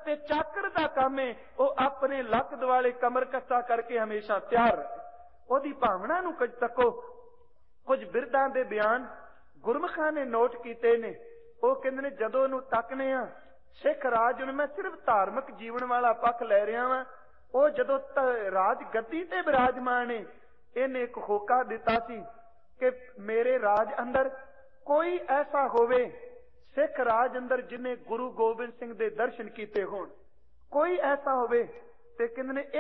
ते चाकर दा काम है वह अपने लक दुआले कमर कस्सा करके हमेशा तैयार रहे। ओदी भावना नूं कुछ तको। कुछ बिरदां दे बयान गुरमुखां ने नोट कीते ने। वो कहंदे ने जदों नूं तकने आ सिख राज नूं, मैं सिर्फ धार्मिक जीवन वाला पक्ष लै रहा वां, वो जदों राज गद्दी ते विराजमान है, इहने एक होका दिता सी कि मेरे राज अंदर कोई ऐसा होवे सिख राज अंदर जिन्हें गुरु गोबिंद सिंह दे दर्शन कीते होण, कोई ऐसा होवे। ते कहंदे ने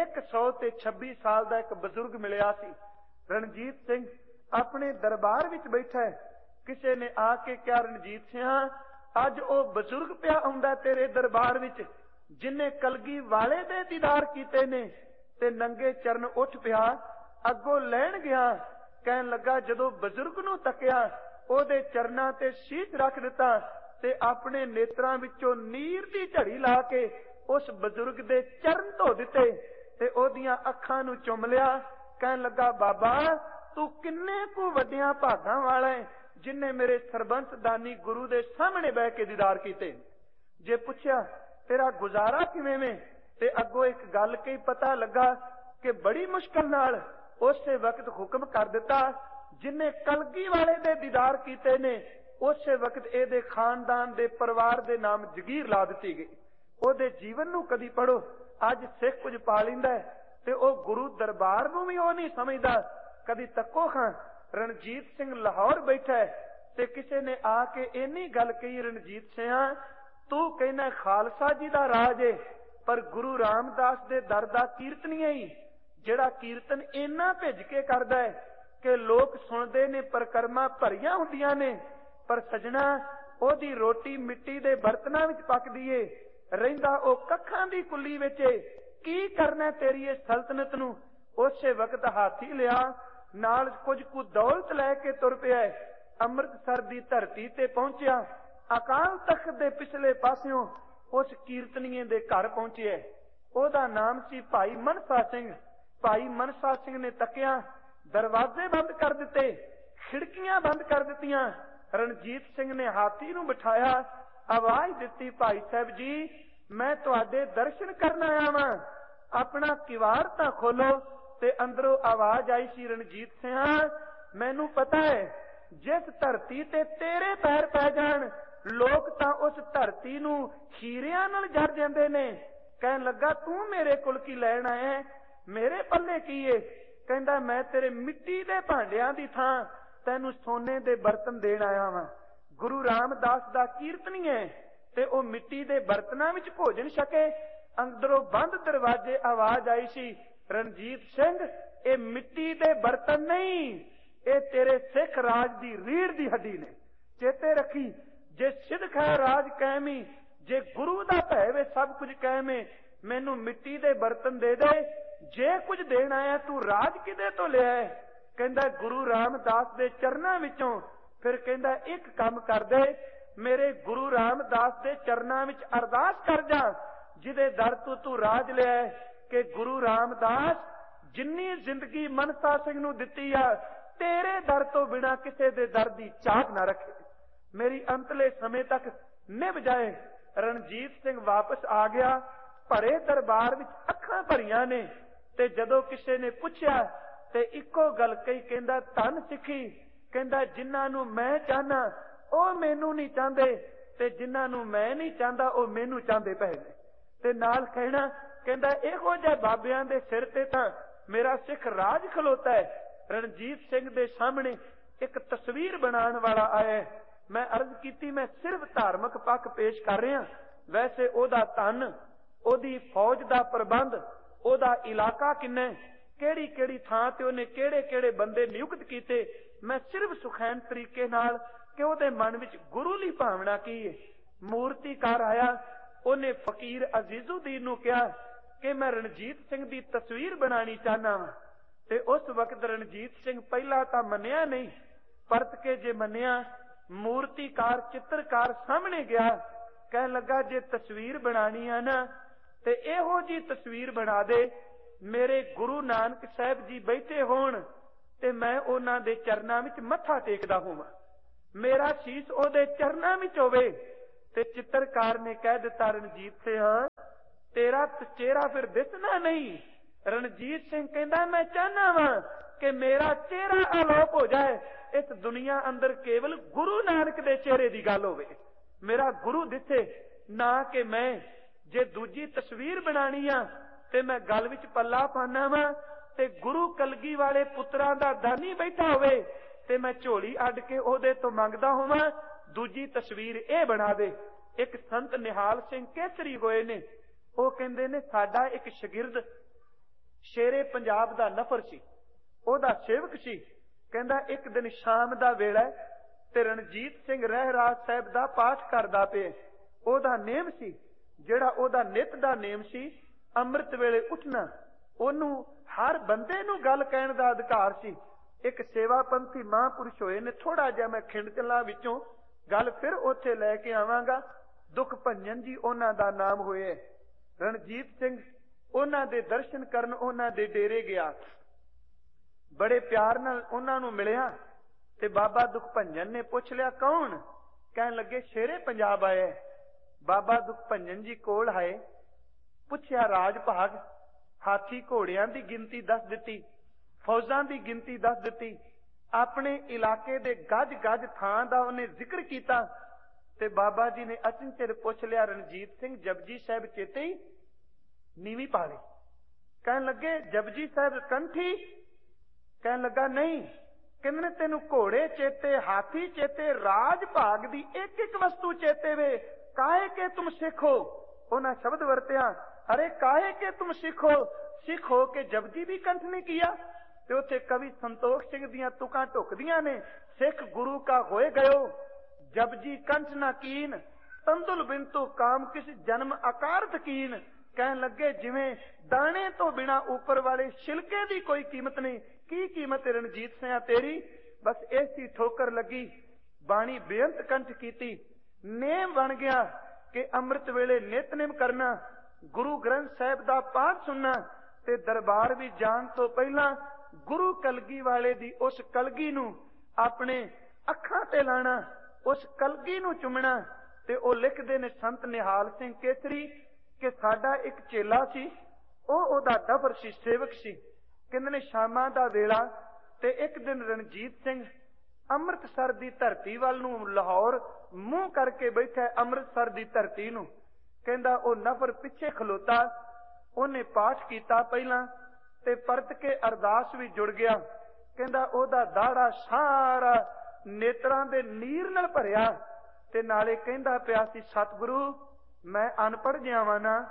126 साल दा एक बजुर्ग मिलिया सी। रणजीत सिंह अपने दरबार विच बैठा है। किसी ने आके क्या रणजीत सिंह अज ओ बजुर्ग पिया आउंदा तेरे दरबार विच जिन्हें कलगी वाले दे दीदार कीते ने, ते नंगे चरण उठ पिया अगों लैण गया। कहन लगा जदों बजुर्ग नूं तकिया ओदे चरनां ते शीश रख दिता ते अपने नेत्रां विचों नीर दी झड़ी ला के उस बजुर्ग दे चरण धो दिते ते ओदियां अखां नूं चुम लिया। कहन लगा बाबा तू किन्ने कु वड्डियां भागां वाला है जिन्हें मेरे सरबंस दानी गुरु दे सामने बह के दीदार कीते। जे पुछया तेरा गुजारा किवें में, ते अगों एक गल कही पता लगा कि बड़ी मुश्किल नाल उसे वक्त हुक्म कर दिता जिन्हें कलगी वाले दे दीदार कीते ने, उसे वक्त एदे खानदान दे परिवार दे नाम जगीर ला दिती गई। ओदे जीवन नूं कदी पढ़ो, अज सिख कुछ पा लैंदा है ते ओ गुरु दरबार नूं भी ओ नहीं समझदा। कदी तको खां रणजीत सिंह लाहौर बैठा है ते किसी ने आके इन्नी गल कही, रणजीत सिंह तू कहना खालसा जी दा राज है पर गुरु रामदास दे दर दा कीर्तनी है जिहड़ा कीर्तन इन्ना भिज के करदा है कि लोग सुनते ने परिक्रमा भरियां हुंदियां ने, पर सजना ओदी रोटी मिट्टी दे बर्तनां विच पकदी है, रहिंदा ओ कखां दी कुल्ली विच की करना तेरी इस सल्तनत नूं। उसे वक्त हाथी लिया नाल कुछ कु दौलत लैके तुर पिया। अमृतसर दी धरती ते पहुंचिया, अकाल तख्त दे पिछले पासियों उस कीर्तनीए दे घर पहुंचे। ओदा नाम सी भाई मनसा सिंह। भाई मनसा सिंह ने तकिया, दरवाजे बंद कर दिते, खिड़कियां बंद कर दित्तियां। रणजीत सिंह ने हाथी नूं बिठाया, आवाज दिती भाई साहब जी मैं तुहाडे दर्शन करन आया वां, अपना किवाड़ तां खोलो। ते अंदरों आवाज आई सी, रणजीत सिंह मैनू पता है जिस धरती ते तेरे पैर पै जाण लोग तां उस धरती नूं हीरियां नाल जड़ जांदे ने। कहन लगा तू मेरे कोल की लैण आया, मेरे पल्ले की है? कहंदा मैं तेरे मिट्टी दे भांडियां दी थां तैनू सोने दे बर्तन देण आया वां। गुरु रामदास दा कीर्तनी है ते ओ मिट्टी दे बर्तनां विच भोजन छके। अंदरों बंद दरवाजे आवाज आई सी, रणजीत सिंह ये मिट्टी दे बर्तन नहीं, ये तेरे सिख राज दी रीढ़ दी हड्डी ने। चेते रखी जे सिद्ध है राज कायमी, जे गुरु दा भय सब कुछ कायम है। मैनू मिट्टी दे बर्तन दे दे, जे कुछ देना है तू राज किदे तो लिया है? कहंदा गुरु रामदास दे चरनां विचों। फिर कहंदा एक काम कर दे, मेरे गुरु रामदास दे चरनां विच अरदास कर जा जिदे दर तू राज लिया है कि गुरु रामदास जिन्नी जिंदगी मनसा सिंह नूं दित्ती आ तेरे दर तो बिना किसी दे दर दी चाह ना रखे, मेरी अंतले समय तक निभ जाए। रणजीत सिंह वापस आ गया। भरे दरबार विच अखां भरियां ने ते जदों किसी ने पुछया ते इको गल कही, कहंदा धन सिखी, कहंदा जिन्हां नूं मैं चाहना ओ मैनू नहीं चाहते ते जिन्हां नूं मैं नहीं चाहता ओ मैनू चाहते पए ने। ते नाल कहना कहंदा इहो जिहे बाबियां दे सिर ते तां मेरा सिख राज खलोता है। रणजीत सिंह दे सामने एक तस्वीर बनाने वाला आया है। मैं अर्ज की मैं सिर्फ धार्मिक पक्ष पेश कर रहा, वैसे ओदा धन, ओदी फौज दा प्रबंध, ओदा इलाका किन्ना, केड़ी केड़ी थां ते ओने केड़े केड़े बंदे नियुक्त कीते, मैं सिर्फ सुखैन तरीके नाल कि ओदे मन विच गुरु ली भावना की है। मूर्तिकार आया, ओने फकीर अजीजुद्दीन नूं कहा कि मैं रणजीत सिंह दी तस्वीर बनानी चाहना वां। ते उस वक्त रणजीत सिंह पहला तां मन्निया नहीं, परत के जे मन्निया मूर्तिकार चित्रकार सामने गया, कहन लगा जे तस्वीर बनानी है ना ते इहो जी तस्वीर बना दे, मेरे गुरु नानक साहब जी बैठे होण ते मैं उन्हां दे चरनां विच मत्था टेकदा होवां, मेरा शीश ओदे चरनां विच होवे। ते चित्रकार ने कह दिता रणजीत सिंह तेरा चेहरा फिर दिसना नहीं। रणजीत सिंह कहता मैं चाहना वा कि मेरा चेहरा आलोप हो जाए, इस दुनिया अंदर केवल गुरु नानक दे चेहरे की गल होवे, मेरा गुरु दिसे ना कि मैं जे दूजी तस्वीर बनानी आ ते मैं गल विच पल्ला पाना वा ते गुरु कलगी वाले पुत्रां दा दानी बैठा होवे ते मैं झोली अड के ओहदे तो मंगदा होवां, दूजी तस्वीर ए बना दे। एक संत निहाल सिंह केसरी होए ने, वो कहंदे ने साडा एक शागिर्द शेरे पंजाब दा नफर सी, ओहदा सेवक सी। कहंदा एक दिन शाम दा वेला ते रणजीत सिंह रहराज साहब दा पाठ करदा पे, ओहदा नेम सी जेड़ा ओहदा नित दा नेम सी अमृत वेले उठना, ओनू हर बंदे नू गल कहण दा अधिकार सी। एक सेवापंथी महापुरुष होए ने, थोड़ा जिहा मैं खिंड चला विचों गल फिर उत्थे लैके आवांगा। दुख भंजन जी उन्हां दा नाम होए। रणजीत सिंह उन्हां दे दर्शन करन उन्हां दे डेरे गया, बड़े प्यार नाल उन्हां नू मिलिया ते बाबा दुख भंजन ने पुछ लिया कौन? कहन लगे शेरे पंजाब आए। बाबा दुख भंजन जी कोल आए, पुछया राज भाग, हाथी घोड़ियां दी गिनती दस दिती, फौजां दी गिनती दस दिती, अपने इलाके दे गज गज थां दा उन्हें जिक्र कीता ते बाबा जी ने अचनचेत पुछ लिया रणजीत सिंह जपजी साहब चेते ही नीवी पा ली? कहन लगे जपजी साहब कंठी? कहन लगा नहीं। कहने तेनू घोड़े चेते, हाथी चेते, राज भाग दी एक एक वस्तु चेते वे, काहे के तुम सिख हो? उन्हें शब्द वरत्या, अरे काहे के तुम सिख हो? सिख हो के जपजी भी कंठ नहीं किया? ते उत्थे कवि संतोख सिंह दियां तुकां ढुकदियां ने, सिख गुरु का होए गयो जपजी कंठ ना कीन, तंदुल बिंतु काम किस जन्म आकारत कीन। कहन लगे जिवें दाने तो बिना ऊपर वाले छिलके दी कोई कीमत नहीं, की कीमत रणजीत सिंह तेरी? बस ऐसी ठोकर लगी, बाणी बेअंत कंठ कीती, नेम बन गया कि अमृत वेले नितनेम करना, गुरु ग्रंथ साहिब दा पाठ सुनना ते दरबार भी जान तो पहला गुरु कलगी वाले दी उस कलगी नू अपने अखां ते लाना, उस कलगी नू चुमना। ते ओ लिखदे ने संत निहाल सिंह केसरी कि साडा एक चेला सी, ओहदा डफर सी, सेवक सी। कहंदे ने शामां दा वेला ते एक दिन रणजीत सिंह अमृतसर दी धरती वल नू लाहौर मुंह करके बैठा, अमृतसर दी धरती नू। कहंदा ओ नफर पिछे खलोता, ओने पाठ कीता पहला ते परत के अरदास भी जुड़ गया। कहंदा ओहदा दाड़ा सारा नेत्रां दे नीर नाल भरिया ते नाले कहंदा पिया सी सतगुरु मैं अनपढ़ जिहा वां ना,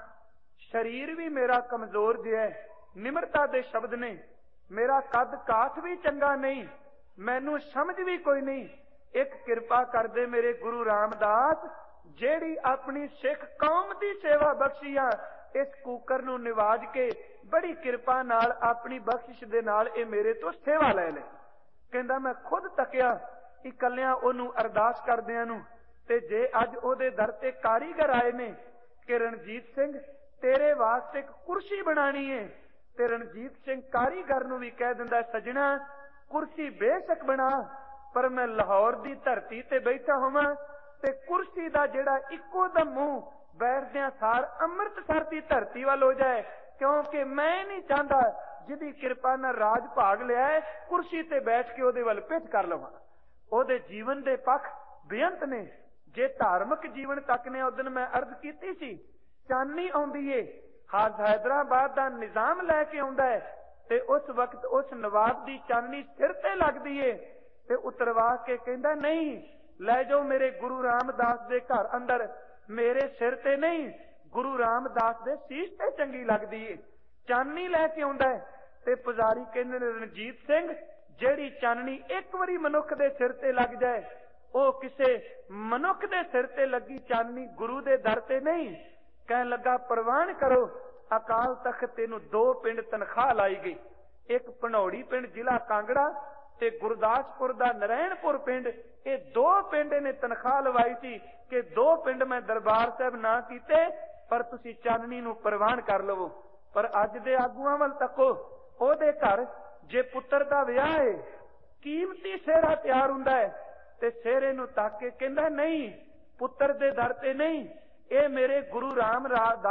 शरीर भी मेरा कमजोर जिहा है, निमरता दे शब्द ने, मेरा कद काठ भी चंगा नहीं, मैनू समझ भी कोई नहीं, एक किरपा कर दे मेरे गुरु रामदास, जेड़ी अपनी सिख कौम दी सेवा बख्शी आ, इस कूकर नू निवाज के बड़ी किरपा नाल अपनी बख्शिश दे नाल ए मेरे तो सेवा ले ले। कहंदा मैं खुद तकिया इकल्लियां ओनू अरदास करदियां नू, ते जे अज ओदे दर ते कारीगर आए ने कि रणजीत सिंह तेरे वास्ते एक कुर्सी बनानी है, ते रणजीत सिंह कारीगर नू भी कह दिंदा सजना कुर्सी बेशक बना, पर मैं लाहौर दी धरती ते बैठा होवां ते कुर्सी दा जेड़ा इक्को दम मुंह बैठदियां सार अमृतसर दी धरती वाल हो जाए, क्योंकि मैं नहीं चाहता जिहदी किरपा नाल राज भाग लिया है कुर्सी ते बैठ के ओहदे वल पिठ कर लवां। ओहदे जीवन दे पख बेअंत ने, जे धार्मिक जीवन तक ने उस दिन मैं अर्ज कीती सी, चानी आउंदी है, हाज हैदराबाद दा निजाम लैके आउंदा है ते उस वक्त उस नवाब दी चानी सिर ते लगदी है ते उतरवा के कहंदा नहीं लै जाओ मेरे गुरु रामदास दे घर अंदर, मेरे सिर ते नहीं गुरु रामदास दे शीश ते चंगी लगदी है। चानी लैके आउंदा है ते पुजारी कहंदे ने रणजीत सिंह जेड़ी चाननी एक बारी मनुख दे सिर ते लग जाए, ओ किसे मनुख दे सिर ते लगी चाननी गुरु दे दर ते नहीं। कहन लगा प्रवान करो, अकाल तख्त तेनू 2 पिंड तनख्वाह लाई गई, एक भनौड़ी पिंड जिला कांगड़ा ते गुरदासपुर दा नारायणपुर पिंड, ये 2 पिंड ने तनख्वाह लवाई थी कि 2 पिंड मैं दरबार साहब ना कीते, पर तुसी चाननी नू प्रवान कर लवो। पर अज दे आगुआं वल तको, ओहदे घर जे पुत्र दा विआह है, कीमती सेहरा तैयार हुंदा है ते सेहरे नू ताके कहंदा नहीं पुत्र दे दर ते नहीं, ए मेरे गुरु रामदास दे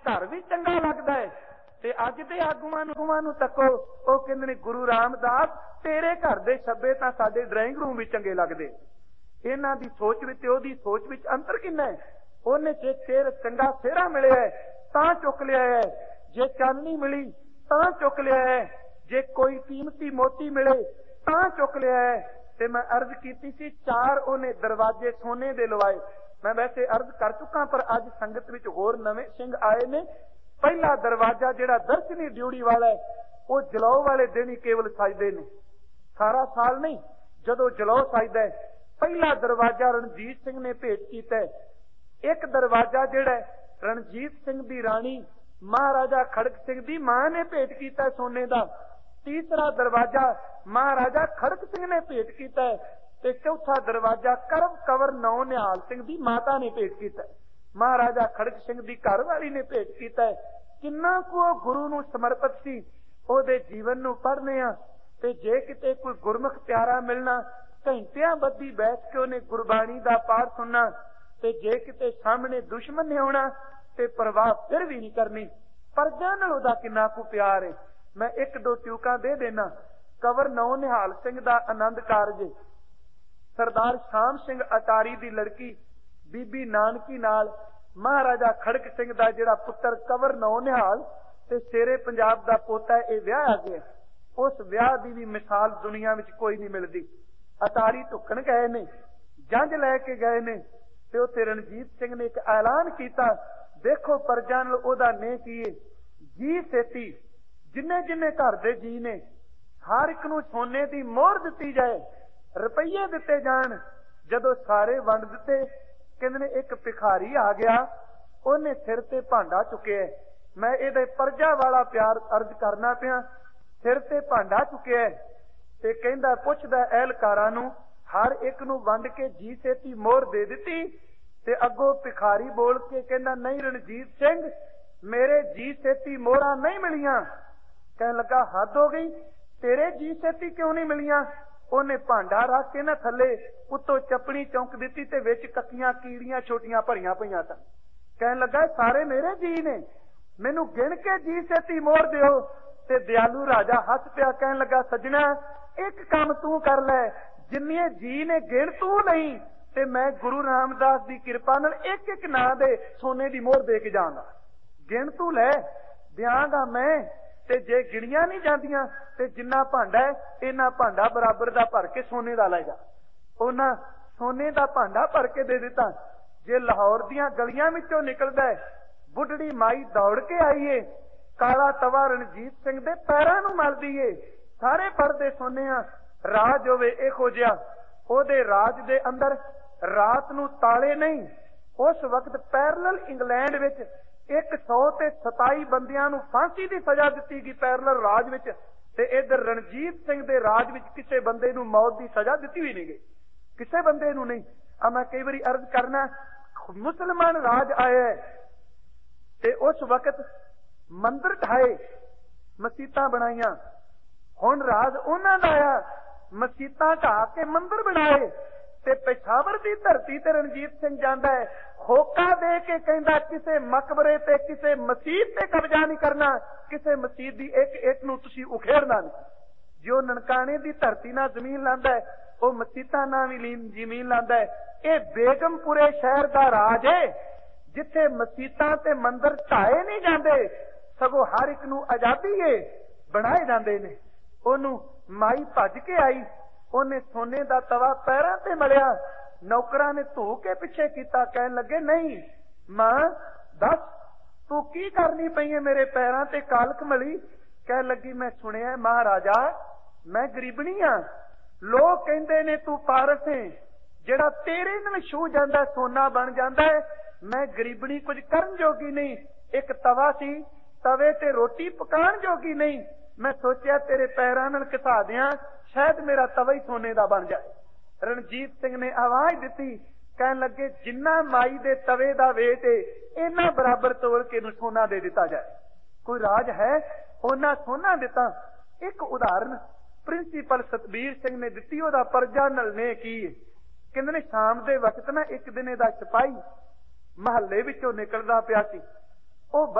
घर भी चंगा लगता है। ते अज दे आगुआं नूं तको, वो कहंदे ने गुरु रामदास तेरे घर दे छब्बे तां साडे ड्राइंग रूम भी चंगे लगदे। इन्हां दी सोच विच ते ओहदी सोच विच अंतर किन्ना है। ओहने जे सिर चंगा सेहरा मिलिया है तां चुक लिया है, जे चांदनी मिली तां चुक लिया है, जे कोई कीमती मोती मिले तां चुक लिया है। ते मैं अर्ज कीती सी 4 ओहने दरवाजे सोने दे लवाए। मैं वैसे अर्ज कर चुका, पर अज संगत विच होर नवे सिंह आए ने। पहला दरवाजा जिहड़ा दर्शनी ड्यूटी वाला है, वो जलौ वाले दिन ही केवल सजदे ने, सारा साल नहीं। जदों जलौ सजदा है, पहला दरवाजा रणजीत सिंह ने भेंट कीता है। एक दरवाजा जिहड़ा रणजीत सिंह दी राणी महाराजा खड़क सिंह दी मां ने भेंट कीता है सोने दा। तीसरा दरवाजा महाराजा खड़क सिंह ने भेंट कीता है, ते चौथा दरवाजा करम कंवर नौ निहाल सिंह दी माता ने भेंट कीता है। महाराजा खड़क सिंह दी घरवाली ने भेंट कीता है। किन्ना को गुरु नूं समर्पित सी, ओहदे जीवन नूं पढ़ने आ। ते जे किते कोई गुरमुख प्यारा मिलना, घंटियां बद्धी बैठ के उन्हें गुरबाणी दा पाठ सुनना, ते जे किते सामने दुश्मन ने आउणा ते परवाह फिर भी नहीं करनी। प्रजा नाल ओहदा किन्ना को प्यार है। मैं 1-2 ट्यूका दे देना। कंवर नौ निहाल सिंह दा आनंद कारज सरदार शाम सिंह अटारी दी लड़की बीबी नानकी नाल महाराजा खड़क सिंह दा जिहड़ा पुत्र कंवर नौ निहाल ते शेरे पंजाब दा पोता है, यह विआह गया। उस विआह दी भी मिसाल दुनिया विच कोई नहीं मिलदी। अटारी ढुकण गए ने, जंज लैके गए ने, ते उत्थे रणजीत सिंह ने एक ऐलान कीता, देखो प्रजा नाल ओहदा नेह कीए जी सेती जिन्ने जिन्ने घर दे जी ने हर एक नूं सोने दी मोहर दित्ती जाए, रुपये दिते जाण। जदों सारे वंड दिते, कहंदे ने एक भिखारी आ गया, ओहने सिर ते भांडा चुकिया। मैं इहदे प्रजा वाला प्यार अर्ज करना पिया। सिर ते भांडा चुकिया ते कहंदा पुछदा एहलकारां नूं हर एक नूं वंड के जी सेती मोहर दे दित्ती। ते अगों भिखारी बोल के कहंदा नहीं रणजीत सिंह, मेरे जी सेती मोहरां नहीं मिलियां। कहन लगा हद हो गई, तेरे जी सेती क्यों नहीं मिलियां। उन्हें भांडा रख के ना थले उत्तों चपनी चौंक दी ते विच कक्कियां कीड़ियां छोटियां भरियां पईयां सन। कहन लगा सारे मेरे जी ने, मैनू गिन के जी सेती मोहर दिओ। ते दयालु राजा हस पिया, कहन लगा सजना एक काम तू कर लै, जिन्ने जी ने गिन तू नहीं, ते मैं गुरु रामदास की कृपा नाल एक एक नां दे सोने की मोहर दे के जाऊंगा। गिन तू लै दियांगा मैं, ते जे गिणियां नहीं जांदियां ते जिन्ना भांडा है इन्ना भांडा बराबर दा भर के सोने दा लै जा। उन्हां सोने दा भांडा भर के दे दिता। जे लाहौर दियां गलियां विचों निकलदा है, बुढ़ड़ी माई दौड़ के आई है, काला तवा रणजीत सिंह दे पैरां नूं मलदी है। सारे पढ़दे सोने आ, राज होवे इहो जिहा। ओहदे राज दे अंदर रात नूं ताले नहीं। उस वक्त पैरलल इंग्लैंड विच 127 बंदियां नूं फांसी दी सजा दित्ती गई पैरलल राज विच, ते इधर रणजीत सिंह दे राज विच किसे बंदे नूं मौत दी सजा दित्ती हुई नहीं गई, किसे बंदे नूं नहीं। मैं कई बारी अर्ज करना, मुसलमान राज आया ते उस वक्त मंदिर ढाए, मसीतां बनाईयां। हुण राज उन्हां दा आया, मसीतां ढा के मंदिर बनाए। ते पेशावर की धरती ते रणजीत सिंह जांदा है, होका दे के कहंदा किसे मकबरे ते किसे मसीत ते कब्जा नहीं करना, किसे मसीत दी एक एक नूं तुसीं उखेड़ना नहीं। जो ननकाने दी धरती नाल जमीन लांदा है, वो मसीतां नाल भी जमीन लांदा है। ये बेगमपुरे शहर दा राज है, जिथे मसीतां ते मंदिर ढाए नहीं जांदे, सगों हर एक नूं आजादी है, बनाए जांदे ने। ओनू माई भज के आई, उन्हें सोने दा तवा पैरां ते मलिया। नौकरां ने धू के पिछे कीता, कहन लगे नहीं मां दस तू की करनी पई है मेरे पैरां ते कालक मली। कहन लगी मैं सुनिया महाराजा मैं गरीबनी हाँ, लोग कहंदे ने तू पारस है, जेड़ा तेरे नाल छू जांदा सोना बन जांदा है। मैं गरीबनी कुछ करन जोगी नहीं, एक तवा सी तवे ते रोटी पकाण जोगी नहीं। मैं सोचा तेरे पैरां नाल घसा दियां, शायद मेरा तवा ही सोने दा बन जाए। रणजीत सिंह ने आवाज दी, कहन लगे जिन्ना माई दे तवे दा वेट है, इन्ना बराबर तोल के नूं सोना दे दिता जाए। कोई राज है उन्ना सोना दिता। एक उदाहरण प्रिंसीपल सतबीर सिंह ने दी, ओदा प्रजा नाल ने की। कहंदे ने शाम दे वक्त ना एक दिन दा सिपाही महल्ले विचों निकलदा पिया सी,